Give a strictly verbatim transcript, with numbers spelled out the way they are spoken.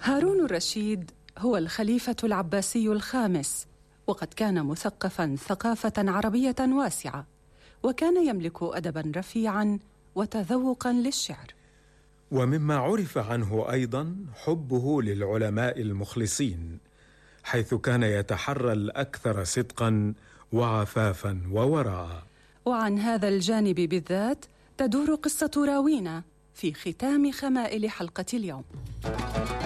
هارون الرشيد هو الخليفة العباسي الخامس، وقد كان مثقفاً ثقافة عربية واسعة، وكان يملك أدباً رفيعاً وتذوقاً للشعر. ومما عرف عنه أيضاً حبه للعلماء المخلصين، حيث كان يتحرى الأكثر صدقاً وعفافاً ووراء. وعن هذا الجانب بالذات تدور قصة راوينا في ختام خمائل حلقة اليوم.